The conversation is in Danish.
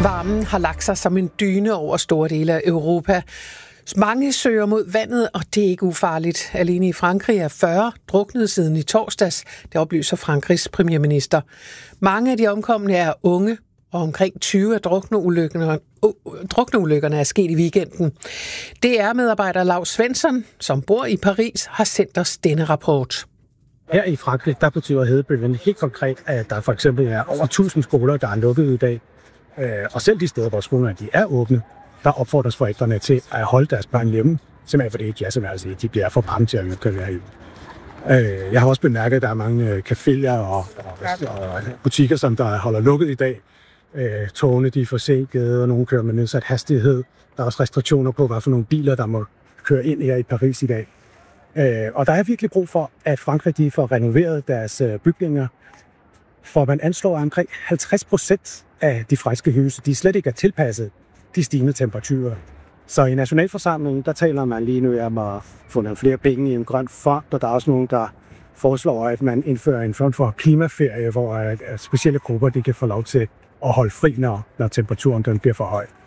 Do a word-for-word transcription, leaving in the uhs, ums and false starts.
Varmen har lagt sig som en dyne over store dele af Europa. Mange søger mod vandet, og det er ikke ufarligt. Alene i Frankrig er fyrre druknet siden i torsdags, det oplyser Frankrigs premierminister. Mange af de omkomne er unge, og omkring tyve af drukneulykkerne, drukneulykkerne er sket i weekenden. D R-medarbejder Lav Svensson, som bor i Paris, har sendt os denne rapport. Her i Frankrig, der betyder hedebølgen helt konkret, at der for eksempel er over tusind skoler, der er lukket i dag. Og selv de steder, hvor skolerne de er åbne, der opfordres forældrene til at holde deres børn hjemme, simpelthen fordi de, altså, de bliver for varme til at køre herhjemme. Jeg har også bemærket, at der er mange caféer og, og, og butikker, som der holder lukket i dag. Togene de er forsinket, og nogle kører med nedsat hastighed. Der er også restriktioner på, hvad for nogle biler, der må køre ind her i Paris i dag. Og der er virkelig brug for, at Frankrig de får renoveret deres bygninger, for man anslår, at omkring halvtreds procent af de franske huse, de slet ikke er tilpasset de stigende temperaturer. Så i nationalforsamlingen, der taler man lige nu om at få nogle flere penge i en grøn fond, og der er også nogen, der foreslår, at man indfører en fond for klimaferie, hvor specielle grupper de kan få lov til at holde fri, når, når temperaturen den bliver for høj.